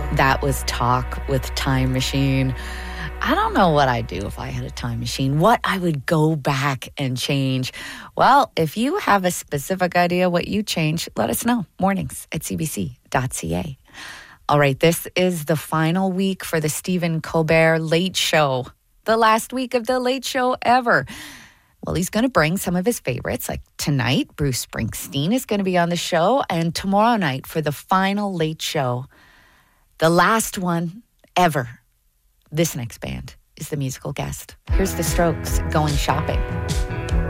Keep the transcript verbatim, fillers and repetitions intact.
That was Talk with Time Machine. I don't know what I'd do if I had a time machine, what I would go back and change. Well, if you have a specific idea what you change, let us know. Mornings at c b c dot c a. All right, this is the final week for the Stephen Colbert Late Show. The last week of the Late Show ever. Well, he's going to bring some of his favorites. Like tonight, Bruce Springsteen is going to be on the show. And tomorrow night for the final Late Show, the last one ever, this next band is the musical guest. Here's the Strokes, Going Shopping.